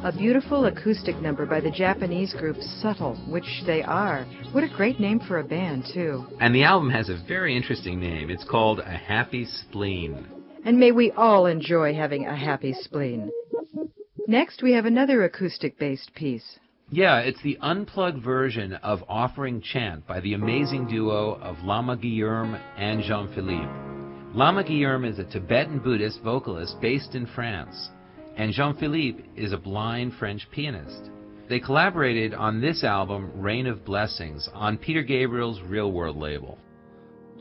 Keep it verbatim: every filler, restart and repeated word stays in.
A beautiful acoustic number by the Japanese group Subtle, which they are. What a great name for a band, too. And the album has a very interesting name. It's called A Happy Spleen. And may we all enjoy having a happy spleen. Next, we have another acoustic-based piece. Yeah, it's the unplugged version of Offering Chant by the amazing duo of Lama Guillaume and Jean-Philippe. Lama Guillaume is a Tibetan Buddhist vocalist based in France, and Jean-Philippe is a blind French pianist. They collaborated on this album, Rain of Blessings, on Peter Gabriel's Real World label.